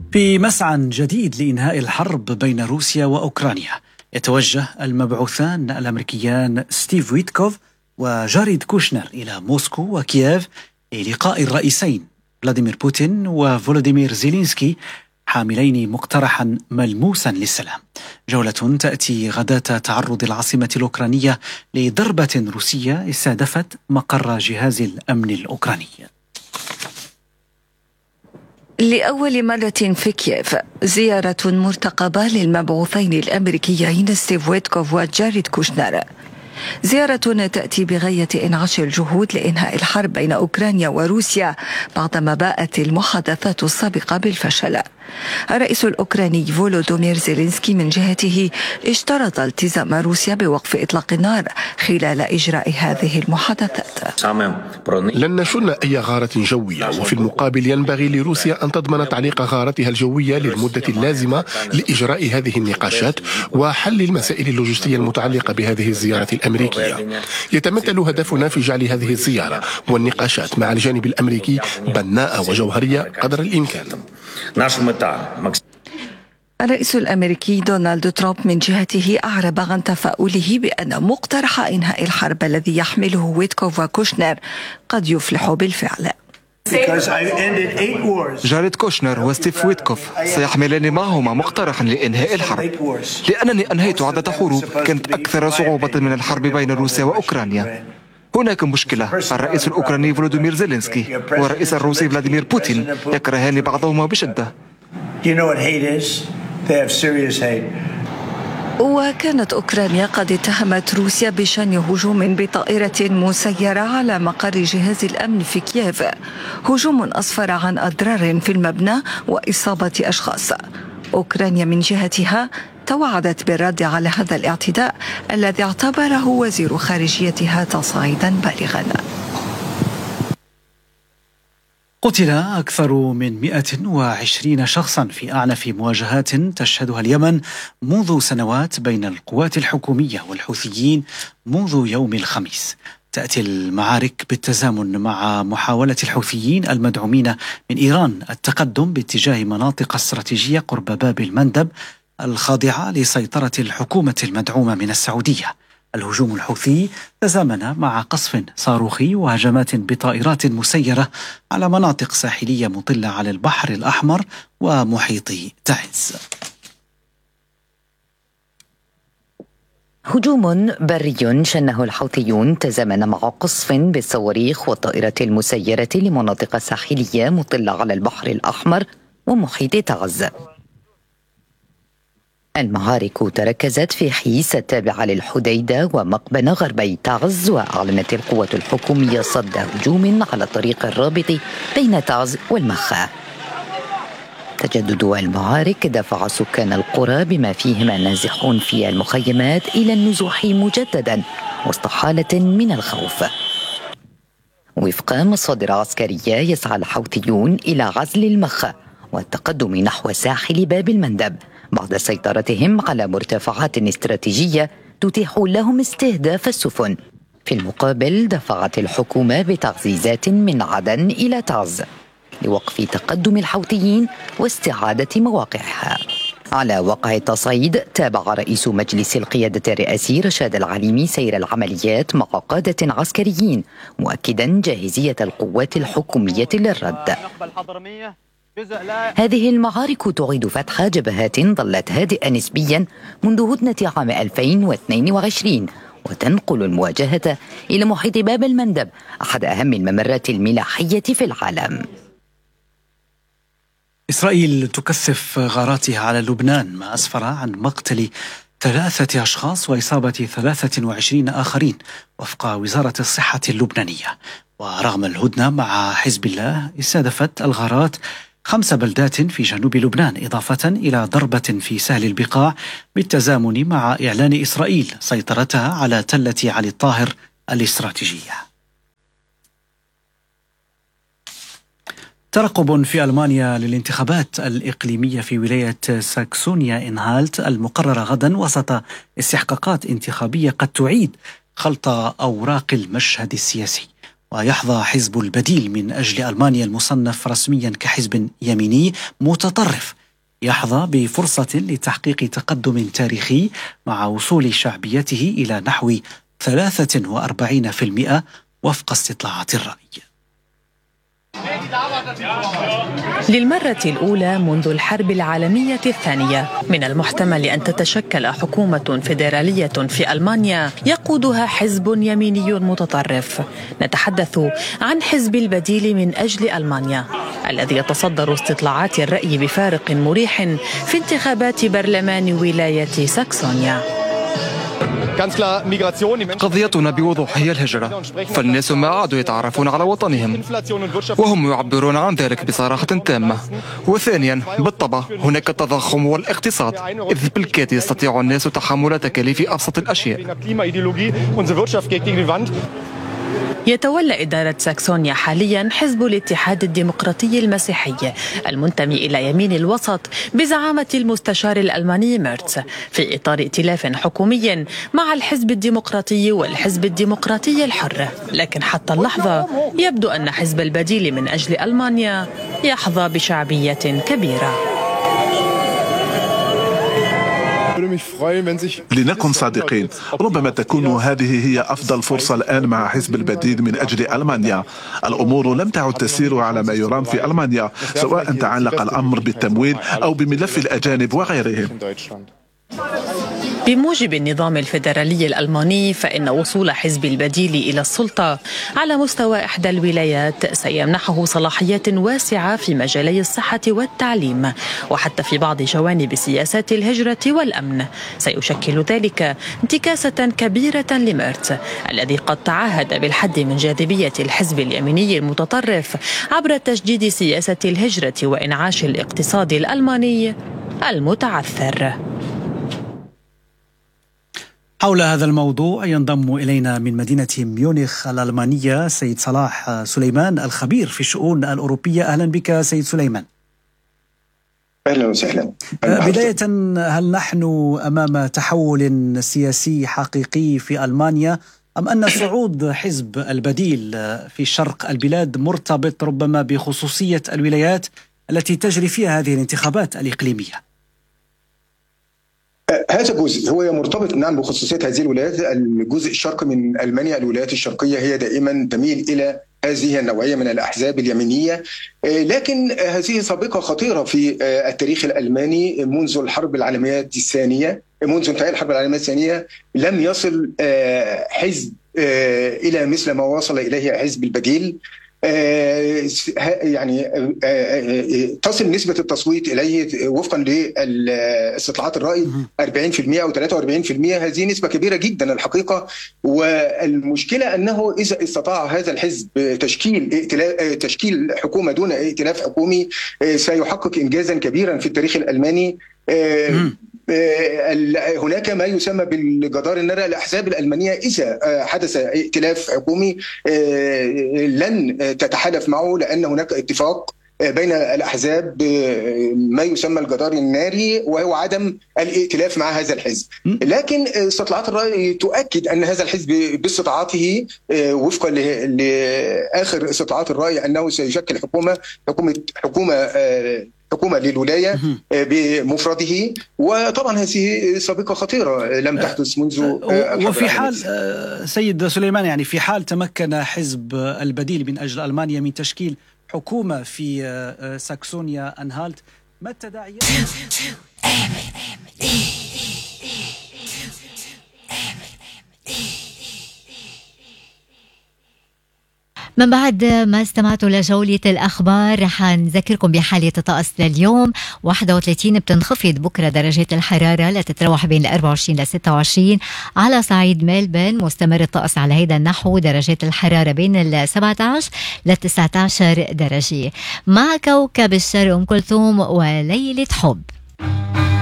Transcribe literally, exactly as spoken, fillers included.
في مسعى جديد لإنهاء الحرب بين روسيا وأوكرانيا، يتوجه المبعوثان الأمريكيان ستيف ويتكوف وجاريد كوشنر إلى موسكو وكييف للقاء الرئيسين فلاديمير بوتين وفولوديمير زيلينسكي، حاملين مقترحا ملموسا للسلام. جولة تأتي غداة تعرض العاصمة الأوكرانية لضربة روسية استهدفت مقر جهاز الأمن الأوكراني. لأول مرة في كييف زيارة مرتقبة للمبعوثين الأمريكيين ستيف ويتكوف وجاريد كوشنر، زيارة تأتي بغاية إنعاش الجهود لإنهاء الحرب بين أوكرانيا وروسيا بعدما باءت المحادثات السابقة بالفشل. الرئيس الأوكراني فولوديمير زيلينسكي من جهته اشترط التزام روسيا بوقف إطلاق النار خلال إجراء هذه المحادثات. لن نشن أي غارة جوية، وفي المقابل ينبغي لروسيا أن تضمن تعليق غارتها الجوية للمدة اللازمة لإجراء هذه النقاشات وحل المسائل اللوجستية المتعلقة بهذه الزيارة الأمريكية. يتمثل هدفنا في جعل هذه الزيارة والنقاشات مع الجانب الأمريكي بناءة وجوهرية قدر الإمكان. الرئيس الأمريكي دونالد ترامب من جهته أعرب عن تفاؤله بأن مقترح إنهاء الحرب الذي يحمله ويتكوف وكوشنر قد يفلح بالفعل. جاريد كوشنر وستيف ويتكوف سيحملان معهما مقترحا لإنهاء الحرب، لأنني أنهيت عدة حروب كانت أكثر صعوبة من الحرب بين روسيا وأوكرانيا. هناك مشكلة، الرئيس الأوكراني فولوديمير زيلينسكي والرئيس الروسي فلاديمير بوتين يكرهان بعضهما بشدة. وكانت أوكرانيا قد اتهمت روسيا بشن هجوم بطائرة مسيرة على مقر جهاز الأمن في كييف، هجوم أسفر عن أضرار في المبنى وإصابة أشخاص. أوكرانيا من جهتها توعدت بالرد على هذا الاعتداء الذي اعتبره وزير خارجيتها تصعيدا بالغا. قتل أكثر من مئة وعشرين شخصا في أعنف مواجهات تشهدها اليمن منذ سنوات بين القوات الحكومية والحوثيين منذ يوم الخميس. تأتي المعارك بالتزامن مع محاولة الحوثيين المدعومين من إيران التقدم باتجاه مناطق استراتيجية قرب باب المندب الخاضعة لسيطرة الحكومة المدعومة من السعودية. الهجوم الحوثي تزامن مع قصف صاروخي وهجمات بطائرات مسيرة على مناطق ساحلية مطلة على البحر الأحمر ومحيط تعز. هجوم بري شنه الحوثيون تزامن مع قصف بالصواريخ والطائرة المسيرة لمناطق ساحلية مطلة على البحر الأحمر ومحيط تعز. المعارك تركزت في حيس التابعة للحديدة ومقبن غربي تعز، وأعلنت القوات الحكومية صد هجوم على الطريق الرابط بين تعز والمخا. تجدد المعارك دفع سكان القرى بما فيهم النازحون في المخيمات إلى النزوح مجددا وسط حالة من الخوف. وفق مصادر عسكرية يسعى الحوثيون إلى عزل المخا والتقدم نحو ساحل باب المندب بعد سيطرتهم على مرتفعات استراتيجية تتيح لهم استهداف السفن. في المقابل دفعت الحكومة بتعزيزات من عدن إلى تعز لوقف تقدم الحوثيين واستعادة مواقعها. على وقع التصعيد تابع رئيس مجلس القيادة الرئاسي رشاد العليمي سير العمليات مع قادة عسكريين، مؤكدا جاهزية القوات الحكومية للرد. هذه المعارك تعيد فتح جبهات ظلت هادئة نسبيا منذ هدنة عام ألفين واثنين وعشرين، وتنقل المواجهة إلى محيط باب المندب، أحد أهم الممرات الملاحية في العالم. إسرائيل تكثف غاراتها على لبنان، ما أسفر عن مقتل ثلاثة أشخاص وإصابة ثلاثة وعشرين آخرين وفق وزارة الصحة اللبنانية. ورغم الهدنة مع حزب الله استهدفت الغارات خمس بلدات في جنوب لبنان، إضافة إلى ضربة في سهل البقاع بالتزامن مع إعلان إسرائيل سيطرتها على تلة علي الطاهر الاستراتيجية. ترقب في ألمانيا للانتخابات الإقليمية في ولاية ساكسونيا إنهالت المقررة غدا وسط استحقاقات انتخابية قد تعيد خلط أوراق المشهد السياسي. ويحظى حزب البديل من أجل ألمانيا المصنف رسميا كحزب يميني متطرف يحظى بفرصة لتحقيق تقدم تاريخي مع وصول شعبيته إلى نحو ثلاثة وأربعين بالمئة وفق استطلاعات الرأي. للمرة الأولى منذ الحرب العالمية الثانية من المحتمل أن تتشكل حكومة فيدرالية في ألمانيا يقودها حزب يميني متطرف. نتحدث عن حزب البديل من أجل ألمانيا الذي يتصدر استطلاعات الرأي بفارق مريح في انتخابات برلمان ولاية ساكسونيا. قضيتنا بوضوح هي الهجرة، فالناس ما عادوا يتعرفون على وطنهم وهم يعبرون عن ذلك بصراحة تامة. وثانيا بالطبع هناك التضخم والاقتصاد، إذ بالكاد يستطيع الناس تحمل تكاليف أبسط الأشياء. يتولى إدارة ساكسونيا حاليا حزب الاتحاد الديمقراطي المسيحي المنتمي إلى يمين الوسط بزعامة المستشار الألماني ميرتس في إطار ائتلاف حكومي مع الحزب الديمقراطي والحزب الديمقراطي الحر. لكن حتى اللحظة يبدو أن حزب البديل من أجل ألمانيا يحظى بشعبية كبيرة. لنكن صادقين، ربما تكون هذه هي أفضل فرصة الآن مع حزب البديل من أجل ألمانيا. الأمور لم تعد تسير على ما يرام في ألمانيا، سواء تعلق الأمر بالتمويل أو بملف الأجانب وغيرهم. بموجب النظام الفيدرالي الألماني فإن وصول حزب البديل إلى السلطة على مستوى إحدى الولايات سيمنحه صلاحيات واسعة في مجالي الصحة والتعليم وحتى في بعض جوانب سياسات الهجرة والأمن. سيشكل ذلك انتكاسة كبيرة لميرتس الذي قد تعهد بالحد من جاذبية الحزب اليميني المتطرف عبر تجديد سياسة الهجرة وإنعاش الاقتصاد الألماني المتعثر. حول هذا الموضوع ينضم إلينا من مدينة ميونخ الألمانية سيد صلاح سليمان الخبير في الشؤون الأوروبية. أهلا بك سيد سليمان. أهلا وسهلا. بداية، هل نحن أمام تحول سياسي حقيقي في ألمانيا أم أن صعود حزب البديل في شرق البلاد مرتبط ربما بخصوصية الولايات التي تجري فيها هذه الانتخابات الإقليمية؟ هذا جزء هو مرتبط نعم بخصوصية هذه الولايات. الجزء الشرقي من ألمانيا، الولايات الشرقية هي دائما تميل إلى هذه النوعية من الأحزاب اليمينية، لكن هذه سابقة خطيرة في التاريخ الألماني. منذ الحرب العالمية الثانية منذ انتهاء الحرب العالمية الثانية لم يصل حزب إلى مثل ما وصل إليه حزب البديل. يعني تصل نسبة التصويت إليه وفقا لاستطلاعات الرأي أربعين بالمئة أو ثلاثة وأربعين بالمئة. هذه نسبة كبيرة جدا الحقيقة. والمشكلة أنه إذا استطاع هذا الحزب تشكيل تشكيل حكومة دون ائتلاف حكومي سيحقق إنجازا كبيرا في التاريخ الألماني. هناك ما يسمى بالجدار الناري. الأحزاب الألمانية إذا حدث ائتلاف حكومي لن تتحالف معه، لأن هناك اتفاق بين الأحزاب ما يسمى الجدار الناري، وهو عدم الائتلاف مع هذا الحزب. لكن استطلاعات الرأي تؤكد أن هذا الحزب باستطاعته وفقا لآخر استطلاعات الرأي أنه سيشكل حكومة حكومة حكومة حكومة للولاية بمفرده. وطبعا هذه سابقة خطيرة لم تحدث منذ. وفي حال سيد سليمان، يعني في حال تمكن حزب البديل من أجل ألمانيا من تشكيل حكومة في ساكسونيا أنهالت، ما التداعيات؟ من بعد ما استمعتوا لجولة الأخبار رح نذكركم بحالة الطقس لليوم. واحد وثلاثين بتنخفض بكرة درجات الحرارة لتتراوح بين أربعة وعشرين ل ستة وعشرين على صعيد ملبن. مستمر الطقس على هذا النحو، درجات الحرارة بين ال سبعة عشر ل تسعة عشر درجة. مع كوكب الشرق أم كلثوم وليلة حب.